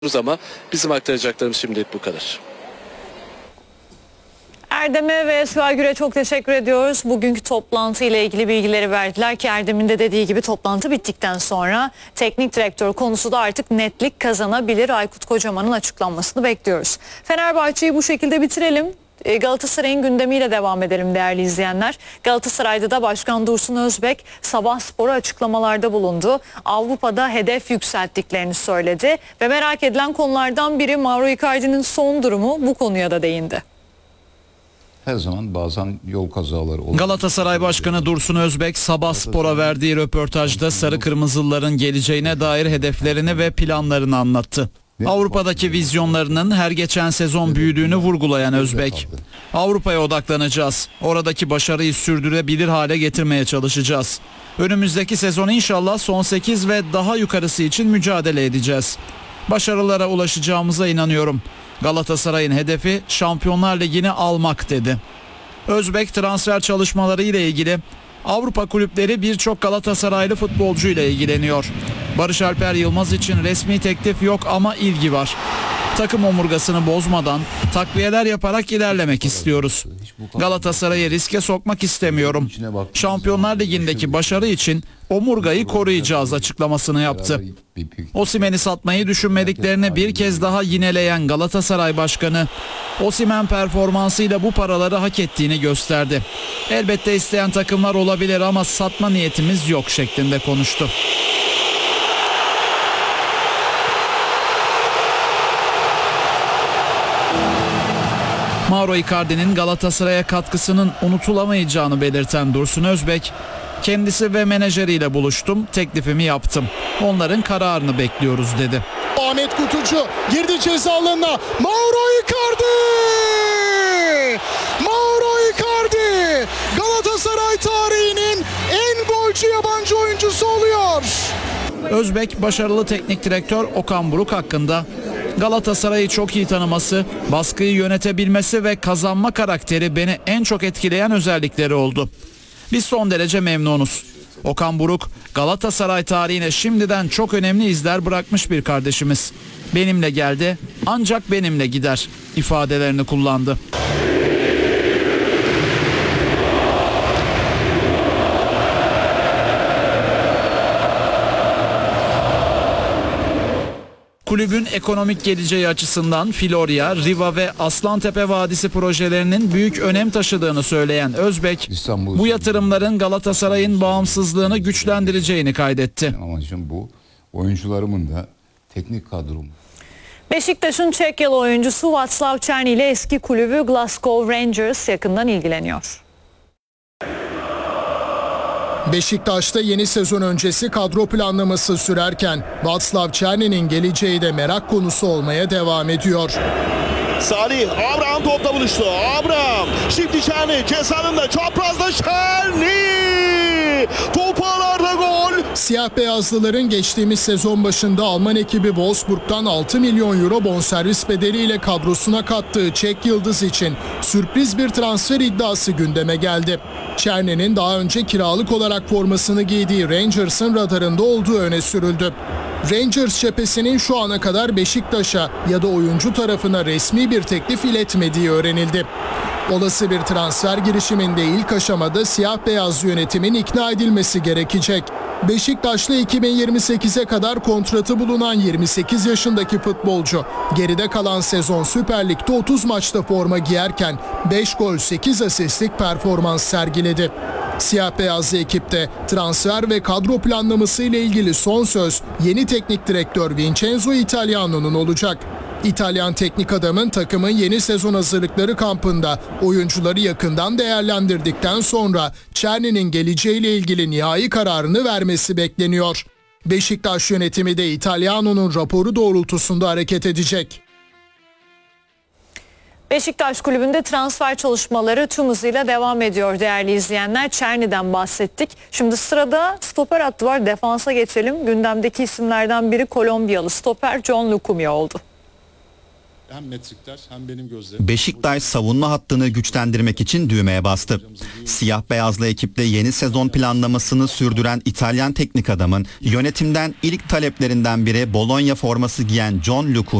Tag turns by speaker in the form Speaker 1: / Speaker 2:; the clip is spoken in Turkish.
Speaker 1: Ama bizim aktaracaklarımız şimdilik bu kadar.
Speaker 2: Erdem'e ve Sühaygür'e çok teşekkür ediyoruz. Bugünkü toplantı ile ilgili bilgileri verdiler ki Erdem'in de dediği gibi toplantı bittikten sonra teknik direktör konusu da artık netlik kazanabilir. Aykut Kocaman'ın açıklanmasını bekliyoruz. Fenerbahçe'yi bu şekilde bitirelim. Galatasaray'ın gündemiyle devam edelim değerli izleyenler. Galatasaray'da da Başkan Dursun Özbek Sabahspor'a açıklamalarda bulundu. Avrupa'da hedef yükselttiklerini söyledi ve merak edilen konulardan biri Mauro Icardi'nin son durumu, bu konuya da değindi.
Speaker 3: Her zaman bazen yol kazaları oluyor.
Speaker 4: Galatasaray Başkanı Dursun Özbek Sabahspor'a verdiği röportajda sarı kırmızılıların geleceğine dair hedeflerini ve planlarını anlattı. Avrupa'daki vizyonlarının her geçen sezon büyüdüğünü vurgulayan Özbek, Avrupa'ya odaklanacağız. Oradaki başarıyı sürdürebilir hale getirmeye çalışacağız. Önümüzdeki sezon inşallah son 8 ve daha yukarısı için mücadele edeceğiz. Başarılara ulaşacağımıza inanıyorum. Galatasaray'ın hedefi Şampiyonlar Ligi'ni almak dedi. Özbek transfer çalışmaları ile ilgili Avrupa kulüpleri birçok Galatasaraylı futbolcu ile ilgileniyor. Barış Alper Yılmaz için resmi teklif yok ama ilgi var. Takım omurgasını bozmadan takviyeler yaparak ilerlemek istiyoruz. Galatasaray'ı riske sokmak istemiyorum. Şampiyonlar Ligi'ndeki başarı için omurgayı koruyacağız açıklamasını yaptı. Osimhen'i satmayı düşünmediklerini bir kez daha yineleyen Galatasaray Başkanı, Osimhen performansıyla bu paraları hak ettiğini gösterdi. Elbette isteyen takımlar olabilir ama satma niyetimiz yok şeklinde konuştu. Mauro Icardi'nin Galatasaray'a katkısının unutulamayacağını belirten Dursun Özbek, kendisi ve menajeriyle buluştum, teklifimi yaptım. Onların kararını bekliyoruz dedi.
Speaker 5: Ahmet Kutucu girdi ceza alanına. Mauro Icardi! Mauro Icardi! Galatasaray tarihinin en golcü yabancı oyuncusu oluyor.
Speaker 4: Özbek, başarılı teknik direktör Okan Buruk hakkında Galatasaray'ı çok iyi tanıması, baskıyı yönetebilmesi ve kazanma karakteri beni en çok etkileyen özellikleri oldu. Biz son derece memnunuz. Okan Buruk, Galatasaray tarihine şimdiden çok önemli izler bırakmış bir kardeşimiz. Benimle geldi, ancak benimle gider ifadelerini kullandı. Kulübün ekonomik geleceği açısından Florya, Riva ve Aslantepe Vadisi projelerinin büyük önem taşıdığını söyleyen Özbek, bu yatırımların Galatasaray'ın bağımsızlığını güçlendireceğini kaydetti.
Speaker 3: Amacım bu. Oyuncularımın da teknik kadrom.
Speaker 2: Beşiktaş'ın Çekyalı oyuncusu Václav Černý ile eski kulübü Glasgow Rangers yakından ilgileniyor.
Speaker 5: Beşiktaş'ta yeni sezon öncesi kadro planlaması sürerken Václav Černy'nin geleceği de merak konusu olmaya devam ediyor.
Speaker 6: Salih, Abraham topla buluştu. Abraham, şimdi Černý cezanında, çaprazda Černý. Topu ağlarda gol.
Speaker 5: Siyah beyazlıların geçtiğimiz sezon başında Alman ekibi Wolfsburg'dan 6 milyon euro bonservis bedeliyle kadrosuna kattığı Çek yıldız için sürpriz bir transfer iddiası gündeme geldi. Černy'nin daha önce kiralık olarak formasını giydiği Rangers'ın radarında olduğu öne sürüldü. Rangers cephesinin şu ana kadar Beşiktaş'a ya da oyuncu tarafına resmi bir teklif iletmediği öğrenildi. Olası bir transfer girişiminde ilk aşamada siyah beyaz yönetimin ikna edilmesi gerekecek. Beşiktaş'la 2028'e kadar kontratı bulunan 28 yaşındaki futbolcu geride kalan sezon Süper Lig'de 30 maçta forma giyerken 5 gol 8 asistlik performans sergiledi. Siyah beyazlı ekipte transfer ve kadro planlaması ile ilgili son söz yeni teknik direktör Vincenzo Italiano'nun olacak. İtalyan teknik adamın takımın yeni sezon hazırlıkları kampında oyuncuları yakından değerlendirdikten sonra Černy'nin geleceğiyle ilgili nihai kararını vermesi bekleniyor. Beşiktaş yönetimi de Italiano'nun raporu doğrultusunda hareket edecek.
Speaker 2: Beşiktaş kulübünde transfer çalışmaları tüm hızıyla devam ediyor değerli izleyenler. Černy'den bahsettik. Şimdi sırada stoper hattı var. Defansa geçelim. Gündemdeki isimlerden biri Kolombiyalı stoper John Lucumia oldu.
Speaker 7: hem metrikler hem benim gözlerim.
Speaker 8: Beşiktaş savunma hattını güçlendirmek için düğmeye bastı. Siyah beyazlı ekiple yeni sezon planlamasını sürdüren İtalyan teknik adamın yönetimden ilk taleplerinden biri Bologna forması giyen John Luke'u